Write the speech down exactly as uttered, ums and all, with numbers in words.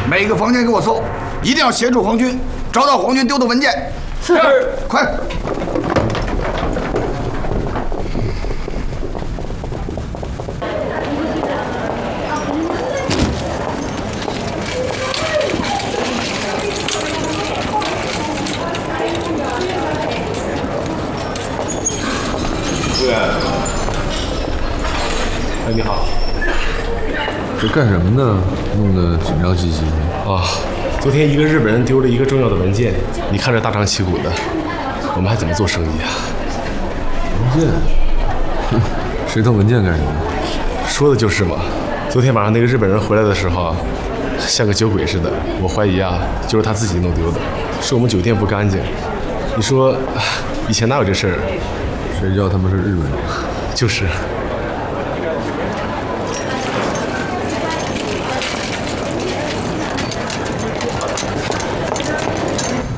每个房间给我搜，一定要协助皇军找到皇军丢的文件。 是， 快！ 服务员，哎，你好。 这干什么呢？弄得紧张兮兮的。 啊，昨天一个日本人丢了一个重要的文件，你看着大张旗鼓的，我们还怎么做生意啊？ 文件？哼，谁偷文件干什么？ 说的就是嘛。昨天晚上那个日本人回来的时候啊，像个酒鬼似的，我怀疑啊，就是他自己弄丢的，是我们酒店不干净。你说，以前哪有这事儿？ 谁知道他们是日本人？ 就是。